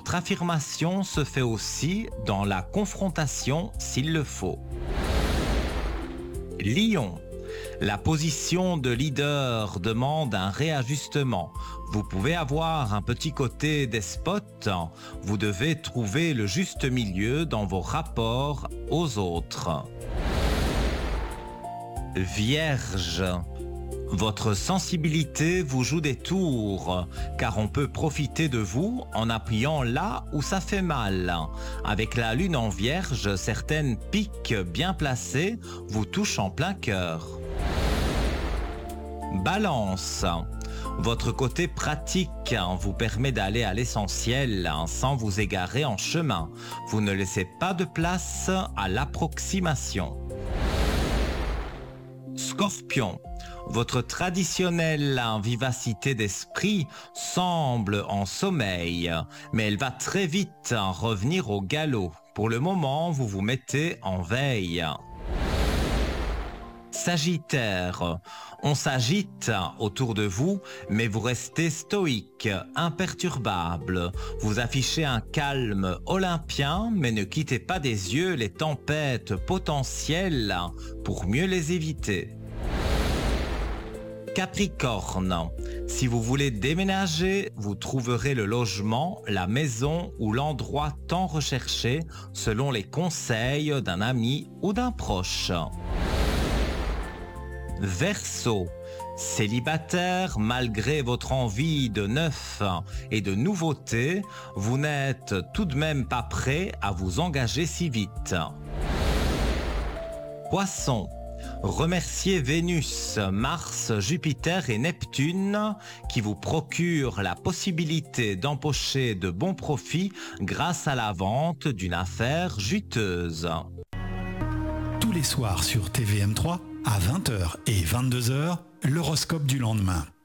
votre affirmation se fait aussi dans la confrontation s'il le faut. Lion. La position de leader demande un réajustement. Vous pouvez avoir un petit côté despote. Vous devez trouver le juste milieu dans vos rapports aux autres. Vierge. Votre sensibilité vous joue des tours, car on peut profiter de vous en appuyant là où ça fait mal. Avec la lune en Vierge, certaines piques bien placées vous touchent en plein cœur. Balance. Votre côté pratique vous permet d'aller à l'essentiel sans vous égarer en chemin. Vous ne laissez pas de place à l'approximation. Scorpion. Votre traditionnelle vivacité d'esprit semble en sommeil, mais elle va très vite revenir au galop. Pour le moment, vous vous mettez en veille. Sagittaire. On s'agite autour de vous, mais vous restez stoïque, imperturbable. Vous affichez un calme olympien, mais ne quittez pas des yeux les tempêtes potentielles pour mieux les éviter. Capricorne. Si vous voulez déménager, vous trouverez le logement, la maison ou l'endroit tant recherché selon les conseils d'un ami ou d'un proche. Verseau. Célibataire, malgré votre envie de neuf et de nouveauté, vous n'êtes tout de même pas prêt à vous engager si vite. Poisson. Remerciez Vénus, Mars, Jupiter et Neptune qui vous procurent la possibilité d'empocher de bons profits grâce à la vente d'une affaire juteuse. Tous les soirs sur TVM3, à 20h et 22h, l'horoscope du lendemain.